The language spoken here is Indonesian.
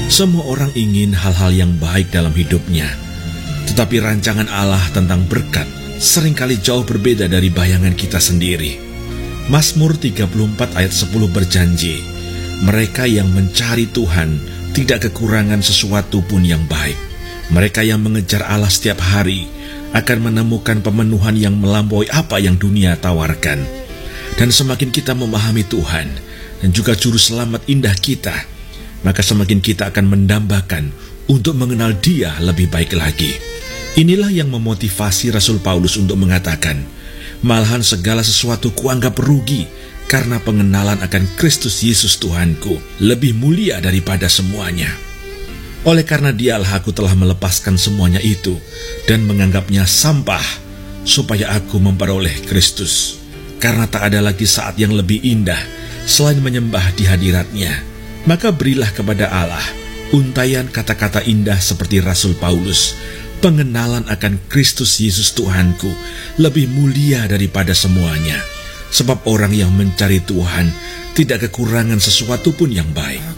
Semua orang ingin hal-hal yang baik dalam hidupnya, tetapi rancangan Allah tentang berkat seringkali jauh berbeda dari bayangan kita sendiri. Mazmur 34 ayat 10 berjanji, mereka yang mencari Tuhan tidak kekurangan sesuatu pun yang baik. Mereka yang mengejar Allah setiap hari akan menemukan pemenuhan yang melampaui apa yang dunia tawarkan. Dan semakin kita memahami Tuhan dan juga juru selamat indah kita, maka semakin kita akan mendambakan untuk mengenal Dia lebih baik lagi. Inilah yang memotivasi Rasul Paulus untuk mengatakan, malahan segala sesuatu kuanggap rugi karena pengenalan akan Kristus Yesus Tuhanku lebih mulia daripada semuanya. Oleh karena Dialah aku telah melepaskan semuanya itu dan menganggapnya sampah supaya aku memperoleh Kristus. Karena tak ada lagi saat yang lebih indah selain menyembah di hadirat-Nya. Maka berilah kepada Allah untayan kata-kata indah seperti Rasul Paulus, pengenalan akan Kristus Yesus Tuhanku lebih mulia daripada semuanya. Sebab orang yang mencari Tuhan tidak kekurangan sesuatu pun yang baik.